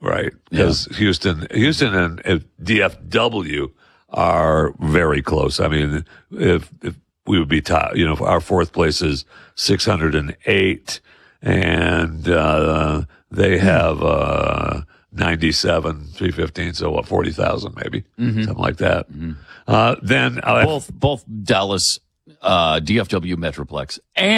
Right. Because Houston and DFW are very close. I mean, if we would be top, our fourth place is 608 and, they have, 97, 315. So what, 40,000 maybe, something like that. Then both Dallas, DFW Metroplex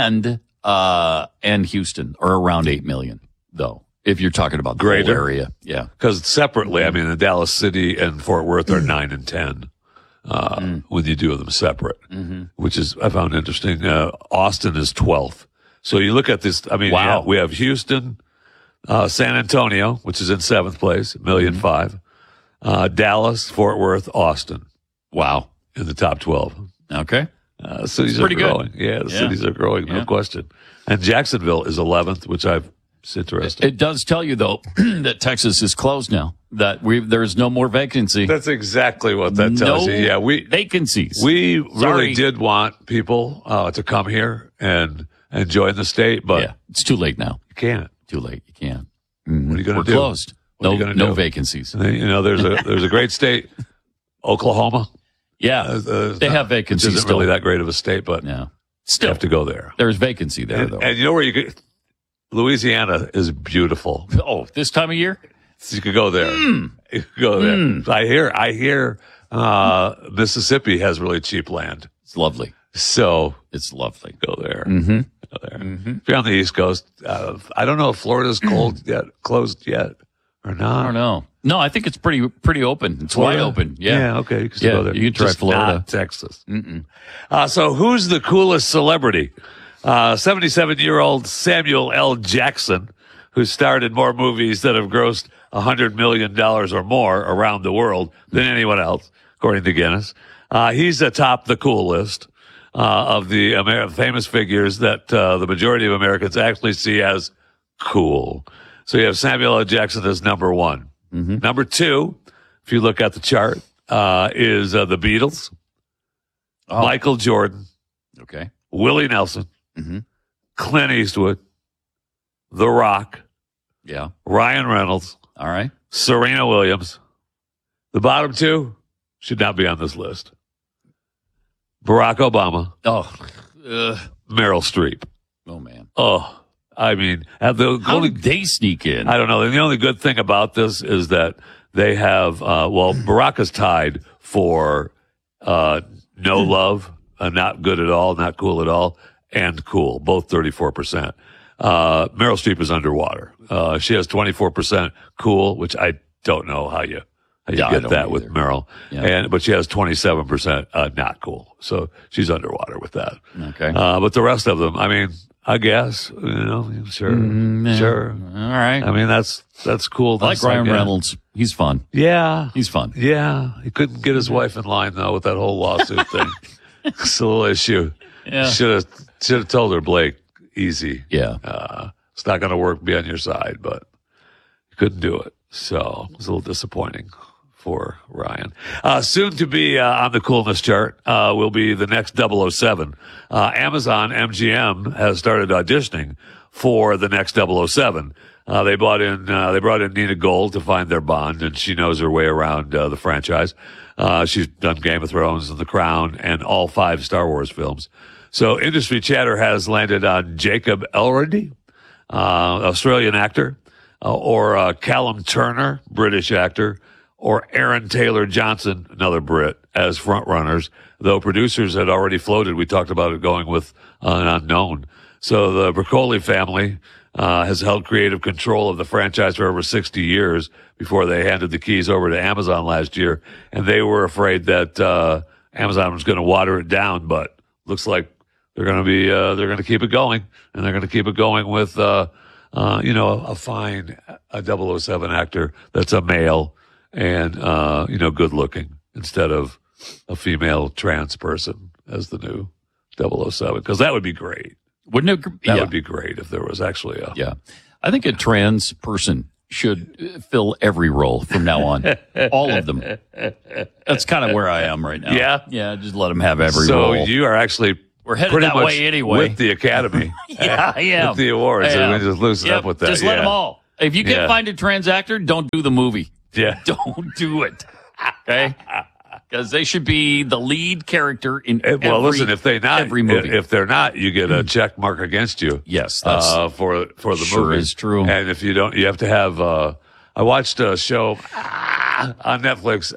and Houston are around 8 million though. If you're talking about the whole area. Yeah. Because separately, I mean, the Dallas City and Fort Worth are 9 and 10. When you do them separate, which is, I found interesting. Austin is 12th. So you look at this, I mean, we have Houston, San Antonio, which is in 7th place, 1,000,005. Dallas, Fort Worth, Austin. Wow. In the top 12. Okay. Cities are growing. Good. Yeah, the cities are growing, no question. And Jacksonville is 11th, which it's interesting. It does tell you, though, that Texas is closed now, that there is no more vacancy. That's exactly what that tells you. Yeah, vacancies. We really did want people to come here and join the state, but it's too late now. You can't. Too late. You can't. What are you going to do? We're closed. No vacancies. There's a great state, Oklahoma. Yeah, they have vacancies. Which isn't really that great of a state, but still you have to go there. There's vacancy there, though. And you know where you could? Louisiana is beautiful. Oh, this time of year? So you could go there. You could go there. I hear Mississippi has really cheap land. It's lovely. So it's lovely. Go there. Go there. If you're on the East Coast, I don't know if Florida's closed yet or not. I don't know. No, I think it's pretty open. It's Florida? Wide open. Yeah. Yeah. Okay. You can go there. You can try Florida. Not Texas. So who's the coolest celebrity? 77-year-old Samuel L. Jackson, who starred in more movies that have grossed $100 million or more around the world than anyone else, according to Guinness. He's atop the cool list of the famous figures that the majority of Americans actually see as cool. So you have Samuel L. Jackson as number one. Number two, if you look at the chart, is the Beatles, Michael Jordan, Willie Nelson, Clint Eastwood, The Rock, Ryan Reynolds, all right, Serena Williams. The bottom two should not be on this list. Barack Obama. Meryl Streep. Oh, man. Oh, I mean, how did they sneak in? I don't know. And the only good thing about this is that they have, Barack is tied for no love, not good at all, not cool at all, and cool, both 34%. Meryl Streep is underwater. She has 24% cool, which I don't know how you get that with Meryl. Yeah. But she has 27% not cool. So she's underwater with that. Okay. But the rest of them, I mean, I guess, sure. Sure. All right. I mean, that's cool. I like Ryan Reynolds. He's fun. Yeah. He's fun. Yeah. He couldn't get his wife in line, though, with that whole lawsuit thing. It's a little issue. Yeah. Should have told her, Blake, easy. Yeah. It's not going to work, be on your side, but he couldn't do it. So it was a little disappointing for Ryan. Soon to be on the coolness chart will be the next 007. Amazon MGM has started auditioning for the next 007. They brought in Nina Gold to find their Bond, and she knows her way around the franchise. She's done Game of Thrones and The Crown and all 5 Star Wars films. So industry chatter has landed on Jacob Elordi, Australian actor, or Callum Turner, British actor, or Aaron Taylor Johnson, another Brit, as frontrunners, though producers had already floated. We talked about it going with an unknown. So the Broccoli family has held creative control of the franchise for over 60 years before they handed the keys over to Amazon last year. And they were afraid that Amazon was going to water it down, but looks like they're going to keep it going, and they're going to keep it going with, a fine 007 actor that's a male and, good looking instead of a female trans person as the new 007. Cause that would be great. Wouldn't it? That would be great if there was actually I think a trans person should fill every role from now on. All of them. That's kind of where I am right now. Yeah. Yeah. Just let them have every role. role. So you are actually we're headed that way anyway. With the Academy. Yeah. With the awards. And we just loosen up with that. Just let them all. If you can't Yeah. find a trans actor, don't do the movie. Yeah. Don't do it. Okay? Because they should be the lead character in every, Listen, if they're not, every movie. if they're not, you get a check mark against you. Yes, that's for the sure movie. is true. And if you don't, you have to have. I watched a show on Netflix.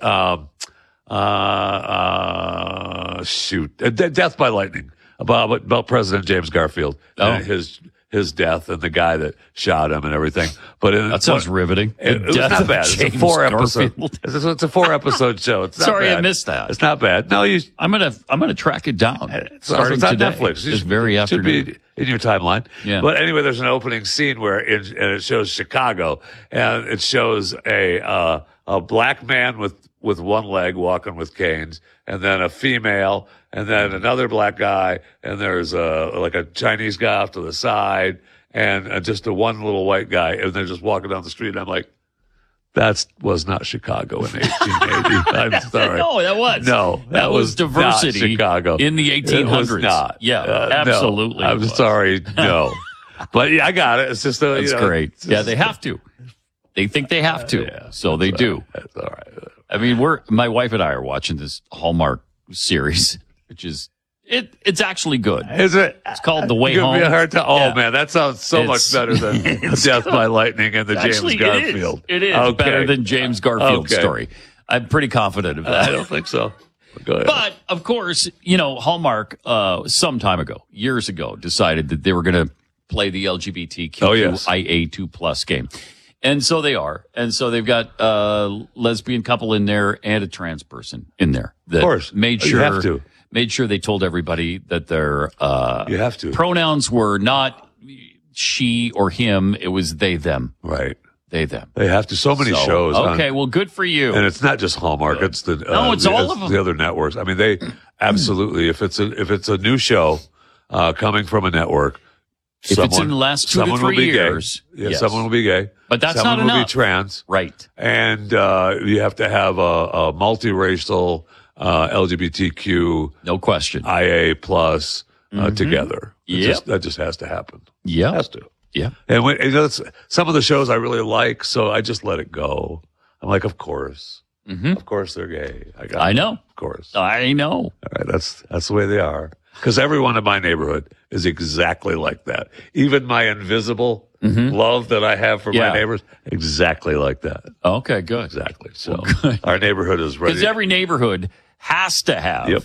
Death by Lightning about President James Garfield and his death and the guy that shot him and everything. But that sounds riveting. It was Death not of bad. It's a James 4-episode. Garfield. It's a 4-episode show. It's not Sorry, bad. I missed that. It's not bad. No, I'm gonna track it down. Starting it's on today. Netflix. This very It afternoon. should be in your timeline. Yeah. But anyway, there's an opening scene where and it shows Chicago, and it shows a black man with one leg walking with canes, and then a female, and then another black guy, and there's a Chinese guy off to the side, and just a one little white guy, and they're just walking down the street. And I'm like, that was not Chicago in 1880. I'm sorry. No, that was. No, that was diversity not Chicago in the 1800s. It was not. Yeah, No. absolutely. I'm sorry. No. But yeah, I got it. It's just That's great. Yeah, they have to. They think they have to, so they do. That's all right. I mean, my wife and I are watching this Hallmark series, which is it's actually good. Is it? It's called The Way Give Home. me a hard time. Oh Yeah. man, that sounds so much better than Death by Lightning and the Actually, James Garfield. It is Okay. better than James Garfield's Okay. story. I'm pretty confident of that. I don't think so. Go ahead. But of course, Hallmark some time ago, years ago, decided that they were going to play the LGBTQIA2 plus game. And so they are. And so they've got a lesbian couple in there and a trans person in there. That Of course. Made You sure, have to. Made sure they told everybody that their You have to. pronouns were not she or him. It was they, them. Right. They, them. They have to. So many So, shows. Okay, well, good for you. And it's not just Hallmark. It's the No, it's all of them. the other networks. I mean, they absolutely. If it's a new show coming from a network, If it's in the last 2 to someone will 3 be years, gay. Yeah, yes. someone will be gay. But that's someone not will enough. be trans, Right. and you have to have a multiracial LGBTQ No question. IA plus together. Yep. That just has to happen. Yeah. Has to. Yeah. And some of the shows I really like, so I just let it go. I'm like, of course, of course they're gay. I know. Of course. I know. All right, that's the way they are. Because everyone in my neighborhood is exactly like that. Even my invisible love that I have for Yeah. my neighbors, exactly like that. Okay, good. Exactly. So good. our neighborhood is ready. Because every neighborhood has to have Yep.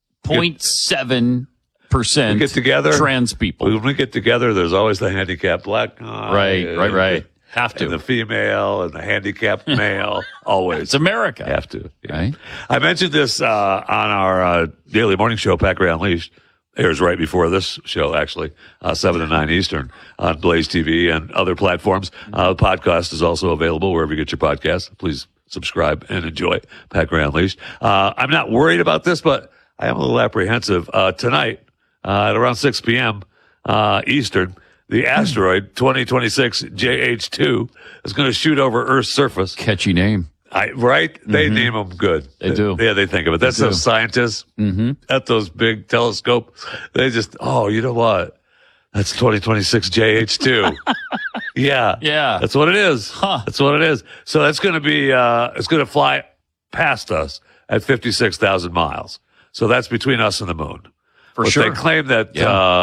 0.7% We get together. trans people. When we get together, there's always the handicapped black guy. Right. Have And the to. female and the handicapped male. Always. It's America. Have to. Yeah. Right? I mentioned this on our daily morning show, Pat Gray Unleashed. Airs right before this show, actually, 7 to 9 Eastern on Blaze TV and other platforms. The podcast is also available wherever you get your podcasts. Please subscribe and enjoy Pat Gray Unleashed. I'm not worried about this, but I am a little apprehensive. Tonight, at around 6 p.m. Eastern, the asteroid 2026 JH2 is going to shoot over Earth's surface. Catchy name. Right? They name them good. They do. Yeah, they think of it. That's do. those scientists at those big telescopes. They just, you know what? That's 2026 JH2. Yeah. Yeah. That's what it is. Huh. That's what it is. So that's going to be, it's going to fly past us at 56,000 miles. So that's between us and the moon. For But sure. they claim that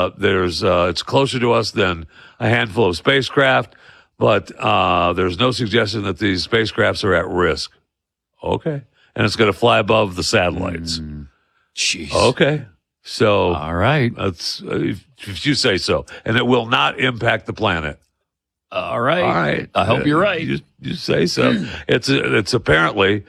it's closer to us than a handful of spacecraft, but there's no suggestion that these spacecrafts are at risk. Okay. And it's going to fly above the satellites. Jeez. Okay. So All right. that's if you say so. And it will not impact the planet. All right. All right. I hope you're right. You say so. It's apparently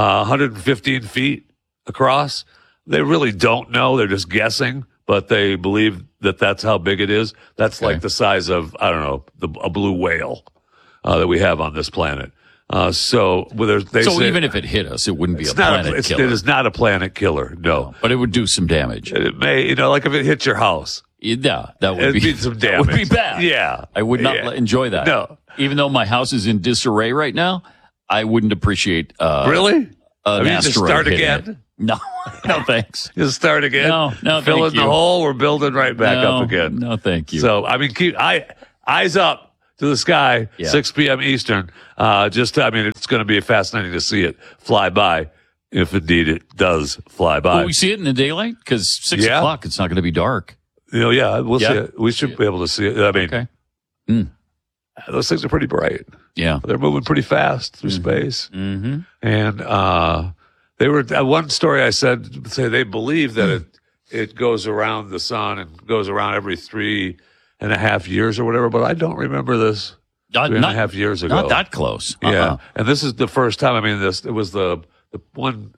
115 feet across. They really don't know. They're just guessing, but they believe that that's how big it is. That's Okay. like the size of, I don't know, a blue whale that we have on this planet. So they So say even if it hit us, it wouldn't be a it's not planet it killer. is not a planet killer. No. But it would do some damage. It may, like if it hit your house, Yeah, that would it'd be be some That would be damage. bad. Yeah. I would not Yeah. enjoy that. No. Even though my house is in disarray right now, I wouldn't appreciate Really? an I mean, just asteroid start hitting again? it. No, no thanks. Just start again. No, Fill thank in the you. hole. We're building right back no, up again. No, thank you. So I mean, keep eyes up to the sky, Yeah. 6 p.m. Eastern. It's going to be fascinating to see it fly by, if indeed it does fly by. Will we see it in the daylight? Because 6 o'clock, it's not going to be dark. We'll see it. We should be able to see it. I mean, Okay. those things are pretty bright. Yeah. They're moving pretty fast through space. Mm-hmm. And they were one story I say they believe that it goes around the sun and goes around every 3.5 years or whatever, but I don't remember this 3.5 years ago. Not that close. Yeah. And this is the first time. I mean, it was the one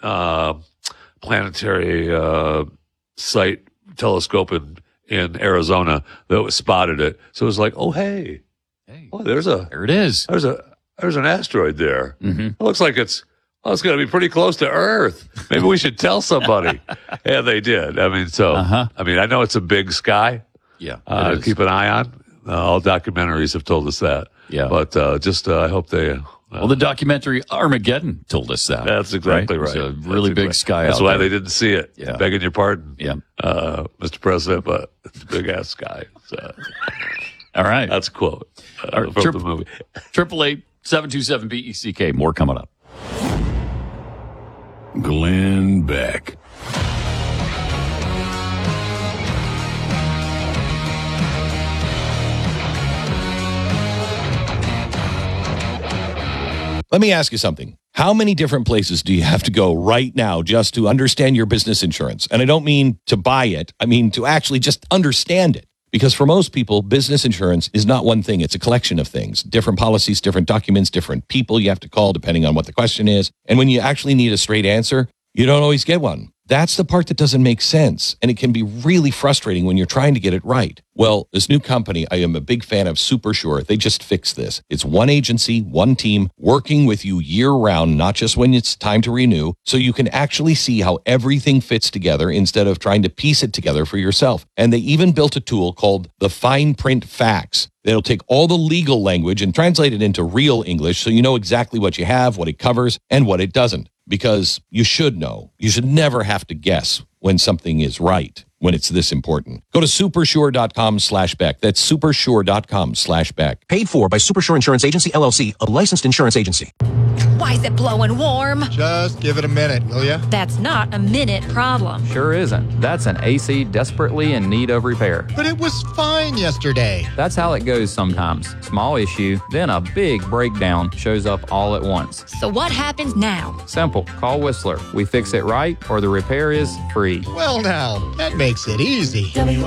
planetary site telescope in Arizona that spotted it. So it was like, oh, hey, there it is. There's an asteroid there. Mm-hmm. It looks like it's going to be pretty close to Earth. Maybe we should tell somebody. And they did. I mean, I know it's a big sky. Yeah. Keep an eye on. All documentaries have told us that. Yeah. But I hope they. Well, the documentary Armageddon told us that. That's exactly right. It's a really big sky That's out why there. they didn't see it. Yeah. Begging your pardon, Mr. President, but it's a big-ass sky. So, all right. that's a quote from the movie. 888-727-BECK. More coming up. Glenn Beck. Let me ask you something. How many different places do you have to go right now just to understand your business insurance? And I don't mean to buy it. I mean to actually just understand it. Because for most people, business insurance is not one thing. It's a collection of things. Different policies, different documents, different people you have to call depending on what the question is. And when you actually need a straight answer, you don't always get one. That's the part that doesn't make sense. And it can be really frustrating when you're trying to get it right. Well, this new company, I am a big fan of SuperSure. They just fixed this. It's one agency, one team, working with you year round, not just when it's time to renew, so you can actually see how everything fits together instead of trying to piece it together for yourself. And they even built a tool called the Fine Print Facts. That'll take all the legal language and translate it into real English so you know exactly what you have, what it covers, and what it doesn't. Because you should know. You should never have to guess when something is right, when it's this important. Go to supersure.com/Beck. That's supersure.com/Beck. Paid for by Supersure Insurance Agency, LLC, a licensed insurance agency. Why is it blowing warm? Just give it a minute, will ya? That's not a minute problem. Sure isn't. That's an AC desperately in need of repair. But it was fine yesterday. That's how it goes sometimes. Small issue, then a big breakdown shows up all at once. So what happens now? Simple. Call Whistler. We fix it right or the repair is free. Well now, that makes it easy.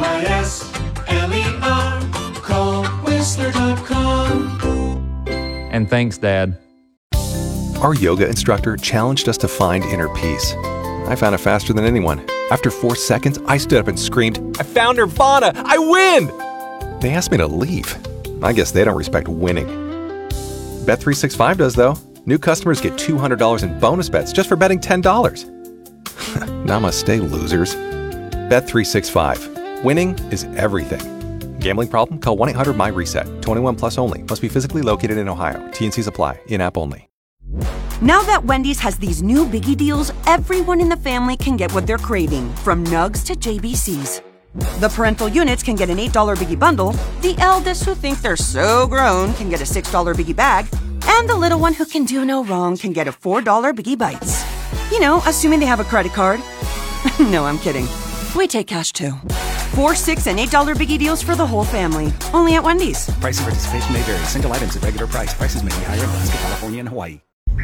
WISLER. Call Whistler.com. And thanks, Dad. Our yoga instructor challenged us to find inner peace. I found it faster than anyone. After 4 seconds, I stood up and screamed, "I found Nirvana! I win!" They asked me to leave. I guess they don't respect winning. Bet365 does, though. New customers get $200 in bonus bets just for betting $10. Namaste, losers. Bet365. Winning is everything. Gambling problem? Call 1-800-MY-RESET. 21 plus only. Must be physically located in Ohio. T&Cs apply. In-app only. Now that Wendy's has these new biggie deals, everyone in the family can get what they're craving, from nugs to JBCs. The parental units can get an $8 biggie bundle, the eldest who think they're so grown can get a $6 biggie bag, and the little one who can do no wrong can get a $4 biggie bites. You know, assuming they have a credit card. No, I'm kidding. We take cash too. 4, 6, and $8 biggie deals for the whole family. Only at Wendy's. Price and participation may vary. Single items at regular price. Prices may be higher in Alaska, California, and Hawaii.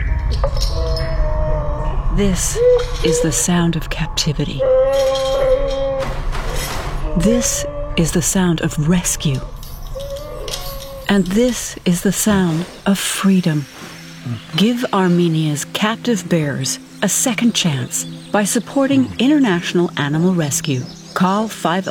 This is the sound of captivity. This is the sound of rescue. And this is the sound of freedom. Give Armenia's captive bears a second chance by supporting International Animal Rescue. Call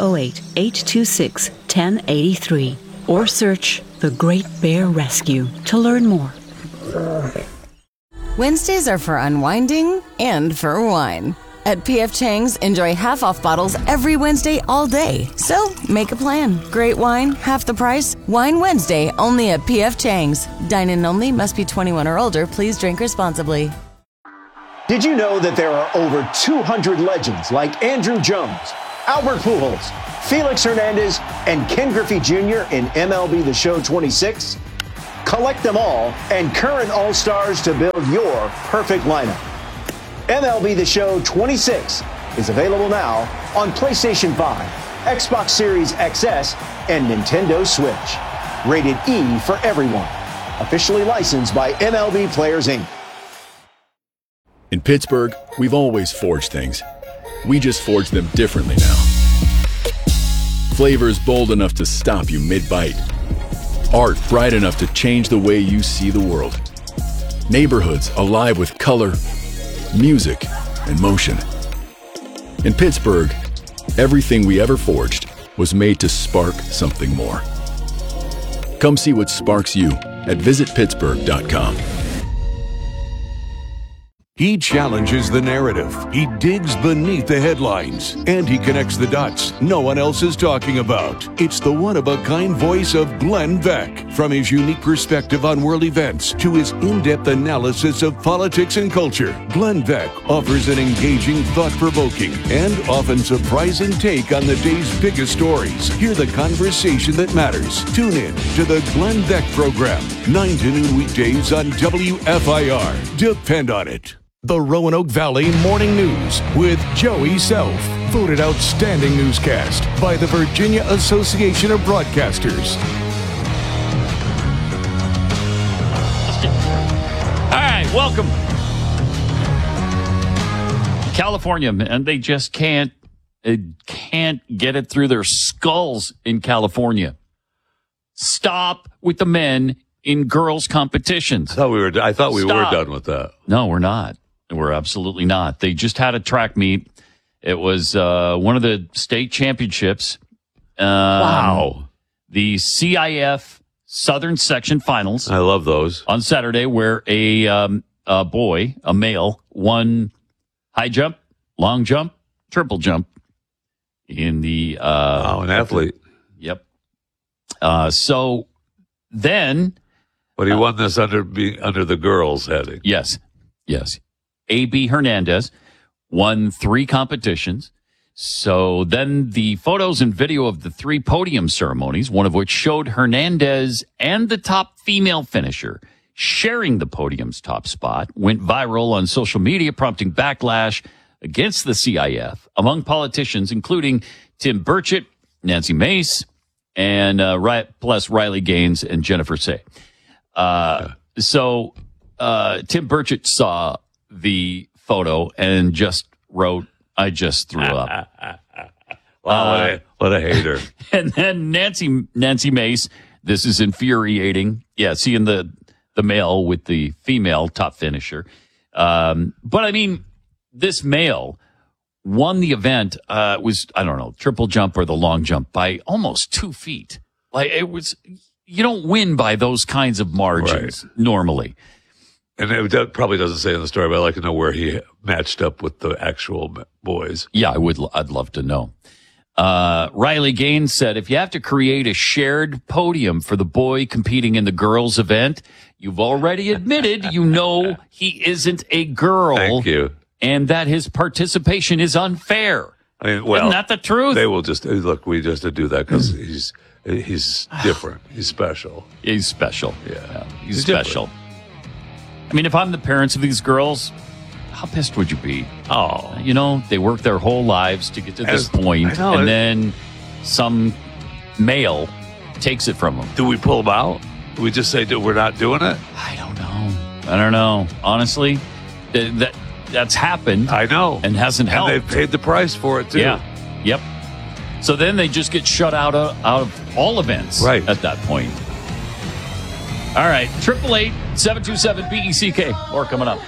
508-826-1083 or search The Great Bear Rescue to learn more. Wednesdays are for unwinding and for wine. At P.F. Chang's, enjoy half-off bottles every Wednesday all day. So, make a plan. Great wine, half the price. Wine Wednesday, only at P.F. Chang's. Dine-in only, must be 21 or older. Please drink responsibly. Did you know that there are over 200 legends like Andrew Jones, Albert Pujols, Felix Hernandez, and Ken Griffey Jr. in MLB The Show 26? collect them all, and current All-Stars to build your perfect lineup. MLB The Show 26 is available now on PlayStation 5, Xbox Series XS, and Nintendo Switch. Rated E for everyone. Officially licensed by MLB Players, Inc. In Pittsburgh, we've always forged things. We just forge them differently now. Flavors bold enough to stop you mid-bite. Art bright enough to change the way you see the world. Neighborhoods alive with color, music, and motion. In Pittsburgh, everything we ever forged was made to spark something more. Come see what sparks you at visitpittsburgh.com. He challenges the narrative. He digs beneath the headlines. And he connects the dots no one else is talking about. It's the one-of-a-kind voice of Glenn Beck. From his unique perspective on world events to his in-depth analysis of politics and culture, Glenn Beck offers an engaging, thought-provoking, and often surprising take on the day's biggest stories. Hear the conversation that matters. Tune in to the Glenn Beck Program, 9 to noon weekdays on WFIR. Depend on it. The Roanoke Valley Morning News with Joey Self. Voted Outstanding Newscast by the Virginia Association of Broadcasters. All right, welcome. California, man, they just can't get it through their skulls in California. Stop with the men in girls' competitions. I thought we were done with that. No, we're not. We're absolutely not. They just had a track meet. It was one of the state championships. Wow. The CIF Southern Section Finals. I love those. On Saturday, where a male, won high jump, long jump, triple jump in the... an athlete. Yep. So then... But he won this under the girls' heading. Yes. A.B. Hernandez won 3 competitions. So then the photos and video of the 3 podium ceremonies, one of which showed Hernandez and the top female finisher sharing the podium's top spot, went viral on social media, prompting backlash against the CIF among politicians, including Tim Burchett, Nancy Mace, and plus Riley Gaines and Jennifer Say. So Tim Burchett saw the photo and just wrote, "I just threw up." Wow, what a hater. And then Nancy Mace, this is infuriating. Yeah, seeing the male with the female top finisher. But I mean, this male won the event, was, I don't know, triple jump or the long jump by almost 2 feet. Like, it was, you don't win by those kinds of margins normally. And that probably doesn't say in the story, but I'd like to know where he matched up with the actual boys. Yeah, I'd love to know. Riley Gaines said, if you have to create a shared podium for the boy competing in the girls' event, you've already admitted you know he isn't a girl. Thank you. And that his participation is unfair. I mean, well, isn't that the truth? They will just, look, we just do that because he's different. He's special. He's special. Yeah. He's special. Different. I mean, if I'm the parents of these girls, how pissed would you be? Oh. You know, they work their whole lives to get to this point, and then some male takes it from them. Do we pull them out? Do we just say we're not doing it? I don't know. Honestly, that's happened. I know. And hasn't helped. And they've paid the price for it, too. Yeah. Yep. So then they just get shut out of all events at that point. All right, 888-727-BECK. More coming up.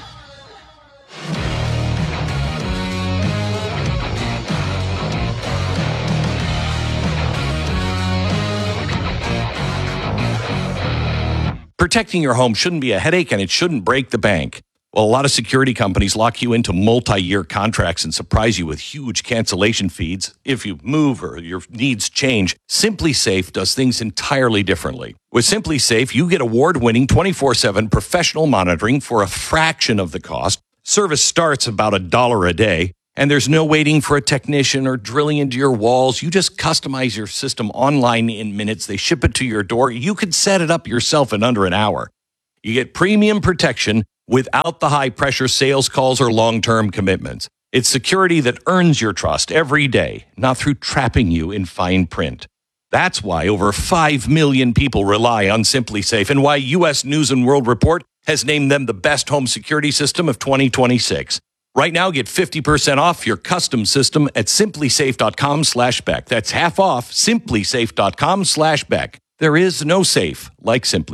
Protecting your home shouldn't be a headache, and it shouldn't break the bank. Well, a lot of security companies lock you into multi-year contracts and surprise you with huge cancellation fees if you move or your needs change. SimpliSafe does things entirely differently. With SimpliSafe, you get award-winning 24/7 professional monitoring for a fraction of the cost. Service starts about $1 a day. And there's no waiting for a technician or drilling into your walls. You just customize your system online in minutes. They ship it to your door. You can set it up yourself in under an hour. You get premium protection without the high-pressure sales calls or long-term commitments. It's security that earns your trust every day, not through trapping you in fine print. That's why over 5 million people rely on SimpliSafe and why U.S. News & World Report has named them the best home security system of 2026. Right now, get 50% off your custom system at simplysafe.com/Beck. That's half off simplysafe.com/Beck. There is no safe like Simply.